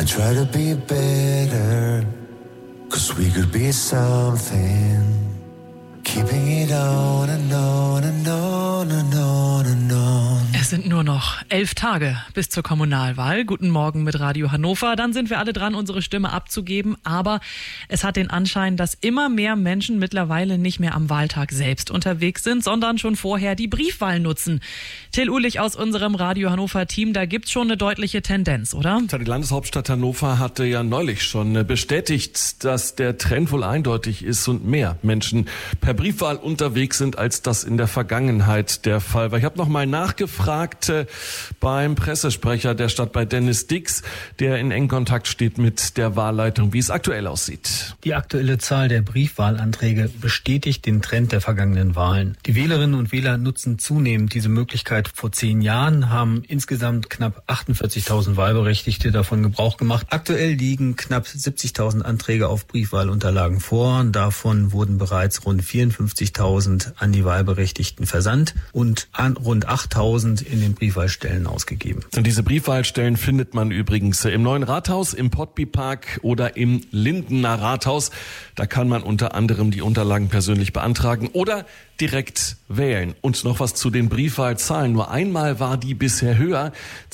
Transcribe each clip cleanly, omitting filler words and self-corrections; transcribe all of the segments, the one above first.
try to be better, 'cause we could be something. Keeping it on and on and on and on and on. Es sind nur noch 11 Tage bis zur Kommunalwahl. Guten Morgen mit Radio Hannover. Dann sind wir alle dran, unsere Stimme abzugeben. Aber es hat den Anschein, dass immer mehr Menschen mittlerweile nicht mehr am Wahltag selbst unterwegs sind, sondern schon vorher die Briefwahl nutzen. Till Uhlich aus unserem Radio Hannover-Team, da gibt's schon eine deutliche Tendenz, oder? Die Landeshauptstadt Hannover hatte ja neulich schon bestätigt, dass der Trend wohl eindeutig ist und mehr Menschen per Briefwahl unterwegs sind, als das in der Vergangenheit der Fall war. Ich habe noch mal nachgefragt beim Pressesprecher der Stadt, bei Dennis Dix, der in engem Kontakt steht mit der Wahlleitung, wie es aktuell aussieht. Die aktuelle Zahl der Briefwahlanträge bestätigt den Trend der vergangenen Wahlen. Die Wählerinnen und Wähler nutzen zunehmend diese Möglichkeit. Vor 10 Jahren haben insgesamt knapp 48.000 Wahlberechtigte davon Gebrauch gemacht. Aktuell liegen knapp 70.000 Anträge auf Briefwahlunterlagen vor. Davon wurden bereits rund 54.000 an die Wahlberechtigten versandt und rund 8.000 in den Briefwahlstellen ausgegeben. Und diese Briefwahlstellen findet man übrigens im Neuen Rathaus, im Pottby-Park oder im Lindener Rathaus. Da kann man unter anderem die Unterlagen persönlich beantragen oder direkt wählen. Und noch was zu den Briefwahlzahlen. Nur einmal war die bisher höher.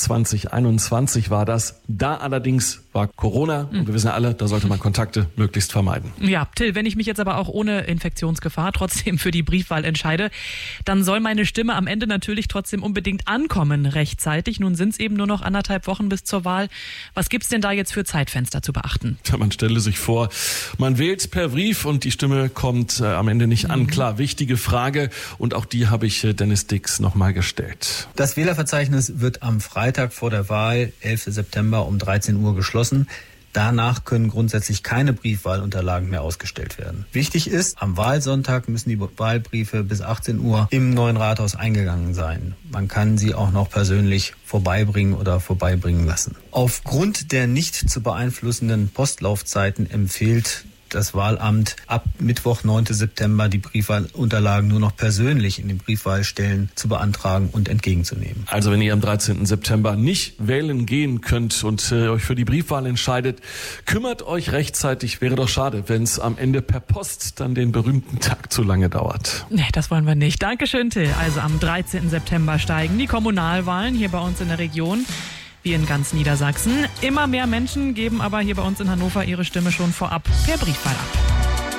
2021 war das. Da allerdings war Corona. Und wir wissen ja alle, da sollte man Kontakte möglichst vermeiden. Ja, Till, wenn ich mich jetzt aber auch ohne Infektionsgefahr trotzdem für die Briefwahl entscheide, dann soll meine Stimme am Ende natürlich trotzdem unbedingt ankommen rechtzeitig. Nun sind es eben nur noch 1,5 Wochen bis zur Wahl. Was gibt's denn da jetzt für Zeitfenster zu beachten? Ja, man stelle sich vor, man wählt per Brief und die Stimme kommt am Ende nicht an. Klar, wichtige Frage und auch die habe ich Dennis Dix nochmal gestellt. Das Wählerverzeichnis wird am Freitag vor der Wahl, 11. September um 13 Uhr geschlossen. Danach können grundsätzlich keine Briefwahlunterlagen mehr ausgestellt werden. Wichtig ist, am Wahlsonntag müssen die Wahlbriefe bis 18 Uhr im Neuen Rathaus eingegangen sein. Man kann sie auch noch persönlich vorbeibringen oder vorbeibringen lassen. Aufgrund der nicht zu beeinflussenden Postlaufzeiten empfiehlt das Wahlamt ab Mittwoch, 9. September, die Briefwahlunterlagen nur noch persönlich in den Briefwahlstellen zu beantragen und entgegenzunehmen. Also wenn ihr am 13. September nicht wählen gehen könnt und euch für die Briefwahl entscheidet, kümmert euch rechtzeitig. Wäre doch schade, wenn es am Ende per Post dann den berühmten Tag zu lange dauert. Nee, das wollen wir nicht. Dankeschön, Till. Also am 13. September steigen die Kommunalwahlen hier bei uns in der Region. Wie in ganz Niedersachsen. Immer mehr Menschen geben aber hier bei uns in Hannover ihre Stimme schon vorab per Briefwahl ab.